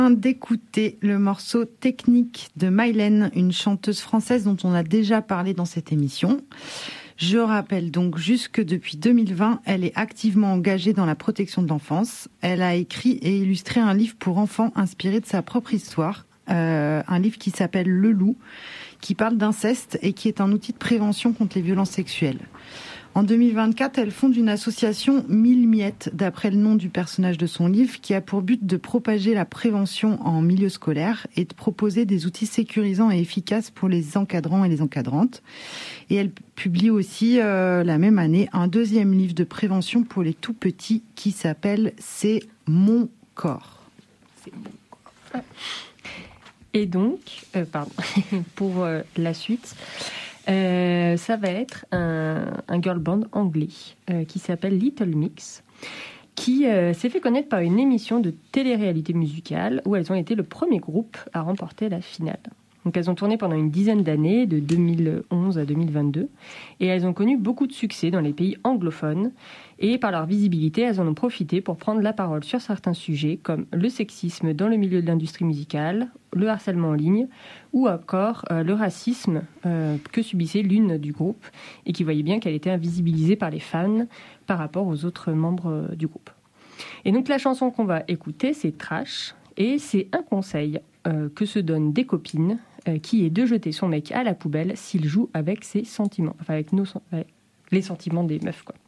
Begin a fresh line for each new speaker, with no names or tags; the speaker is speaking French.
D'écouter le morceau Technique de Mylène, une chanteuse française dont on a déjà parlé dans cette émission. Je rappelle donc juste que depuis 2020, elle est activement engagée dans la protection de l'enfance. Elle a écrit et illustré un livre pour enfants inspiré de sa propre histoire, un livre qui s'appelle Le Loup, qui parle d'inceste et qui est un outil de prévention contre les violences sexuelles. En 2024, elle fonde une association 1000 miettes, d'après le nom du personnage de son livre, qui a pour but de propager la prévention en milieu scolaire et de proposer des outils sécurisants et efficaces pour les encadrants et les encadrantes. Et elle publie aussi la même année un deuxième livre de prévention pour les tout petits qui s'appelle « C'est mon corps ».
C'est mon corps. Et donc, pour la suite... ça va être un girl band anglais qui s'appelle Little Mix, qui s'est fait connaître par une émission de télé-réalité musicale où elles ont été le premier groupe à remporter la finale. Donc elles ont tourné pendant une dizaine d'années, de 2011 à 2022, et elles ont connu beaucoup de succès dans les pays anglophones. Et par leur visibilité, elles en ont profité pour prendre la parole sur certains sujets comme le sexisme dans le milieu de l'industrie musicale, le harcèlement en ligne, ou encore le racisme que subissait l'une du groupe et qui voyait bien qu'elle était invisibilisée par les fans par rapport aux autres membres du groupe. Et donc la chanson qu'on va écouter, c'est Trash, et c'est un conseil que se donnent des copines qui est de jeter son mec à la poubelle s'il joue avec ses sentiments, enfin avec les sentiments des meufs, quoi.